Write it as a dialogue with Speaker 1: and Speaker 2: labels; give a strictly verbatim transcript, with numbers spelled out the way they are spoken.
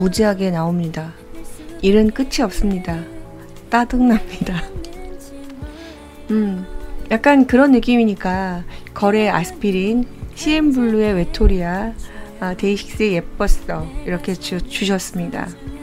Speaker 1: 무지하게 나옵니다. 일은 끝이 없습니다. 따뜻납니다. 음, 약간 그런 느낌이니까 거래 아스피린, 씨엠블루의 외톨이야, 아, 데이식스의 예뻤어 이렇게 주, 주셨습니다.